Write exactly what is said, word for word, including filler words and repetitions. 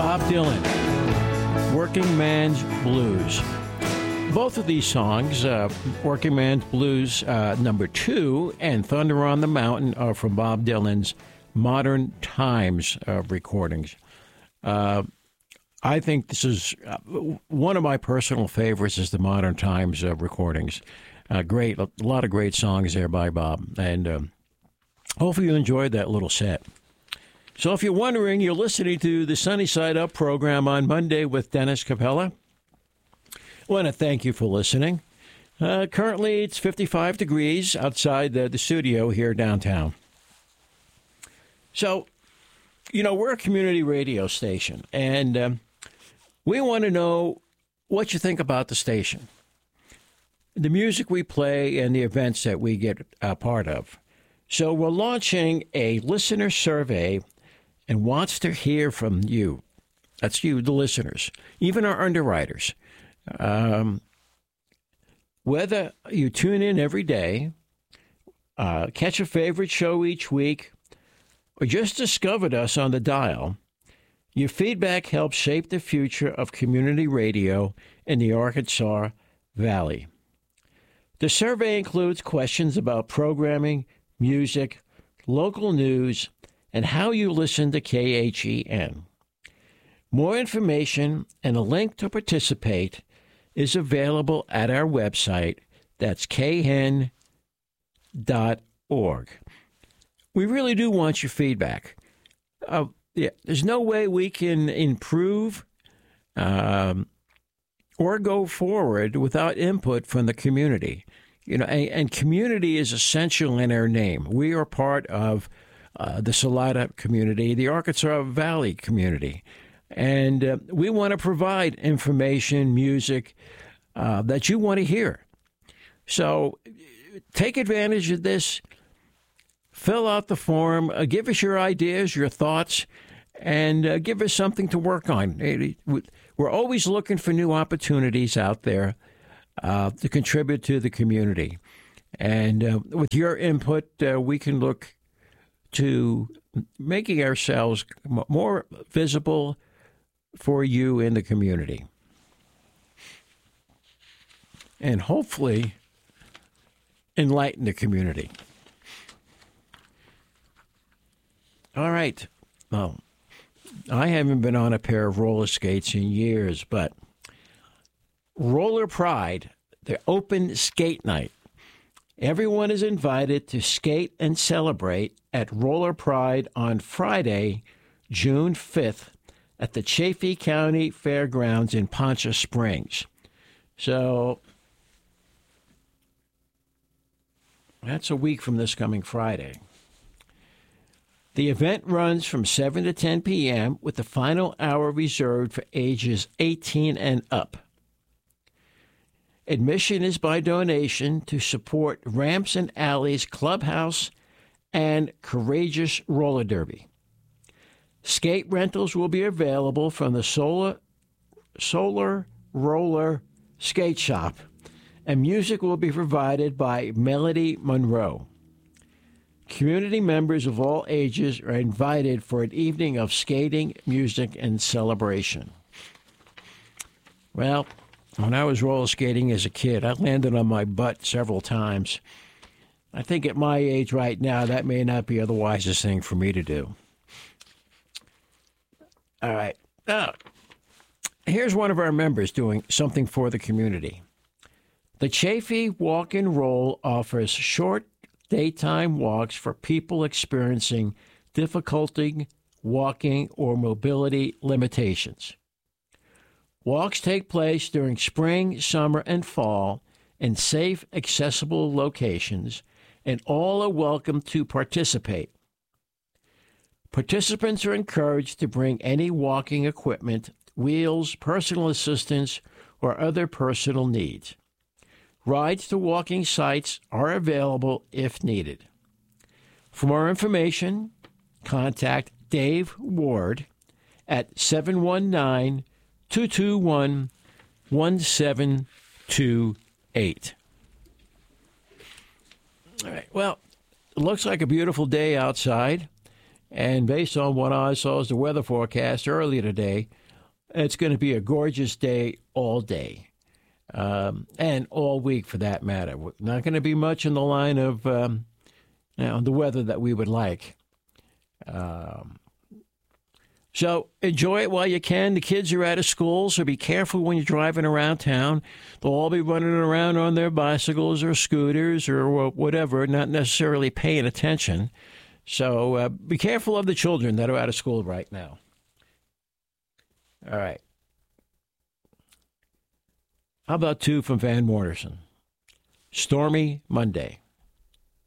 Bob Dylan, Working Man's Blues. Both of these songs, uh, Working Man's Blues uh, number two and Thunder on the Mountain, are from Bob Dylan's Modern Times uh, recordings. Uh, I think this is uh, one of my personal favorites is the Modern Times uh, recordings. Uh, great, a lot of great songs there by Bob. And um, hopefully you enjoyed that little set. So if you're wondering, you're listening to the Sunny Side Up program on Monday with Dennis Capella. I want to thank you for listening. Uh, currently, it's fifty-five degrees outside the, the studio here downtown. So, you know, we're a community radio station, and um, we want to know what you think about the station, the music we play, and the events that we get a part of. So we're launching a listener survey and wants to hear from you. That's you, the listeners, even our underwriters. Um, whether you tune in every day, uh, catch a favorite show each week, or just discovered us on the dial, your feedback helps shape the future of community radio in the Arkansas Valley. The survey includes questions about programming, music, local news, and how you listen to K H E N. More information and a link to participate is available at our website. That's k hen dot org. We really do want your feedback. Uh, yeah, there's no way we can improve um, or go forward without input from the community. You know, and, and community is essential in our name. We are part of uh, the Salida community, the Arkansas Valley community. And uh, we want to provide information, music uh, that you want to hear. So take advantage of this. Fill out the form. Uh, give us your ideas, your thoughts, and uh, give us something to work on. We're always looking for new opportunities out there uh, to contribute to the community. And uh, with your input, uh, we can look to making ourselves more visible for you in the community. And hopefully enlighten the community. All right. Well, I haven't been on a pair of roller skates in years, but Roller Pride, the open skate night. Everyone is invited to skate and celebrate at Roller Pride on Friday, June fifth, at the Chaffee County Fairgrounds in Poncha Springs. So that's a week from this coming Friday. The event runs from seven to ten p.m. with the final hour reserved for ages eighteen and up. Admission is by donation to support Ramps and Alleys Clubhouse and Courageous Roller Derby. Skate rentals will be available from the Solar, Solar Roller Skate Shop, and music will be provided by Melody Monroe. Community members of all ages are invited for an evening of skating, music, and celebration. Well, when I was roller skating as a kid, I landed on my butt several times. I think at my age right now, that may not be the wisest thing for me to do. All right. Now, here's one of our members doing something for the community. The Chaffee Walk and Roll offers short daytime walks for people experiencing difficulty walking or mobility limitations. Walks take place during spring, summer, and fall in safe, accessible locations, and all are welcome to participate. Participants are encouraged to bring any walking equipment, wheels, personal assistance, or other personal needs. Rides to walking sites are available if needed. For more information, contact Dave Ward at seven one nine, two two one, one seven two eight. All right. Well, it looks like a beautiful day outside. And based on what I saw as the weather forecast earlier today, it's going to be a gorgeous day all day, um, and all week for that matter. Not going to be much in the line of um, you know, the weather that we would like. Um, so enjoy it while you can. The kids are out of school, so be careful when you're driving around town. They'll all be running around on their bicycles or scooters or whatever, not necessarily paying attention. So uh, be careful of the children that are out of school right now. All right. How about two from Van Morrison? Stormy Monday.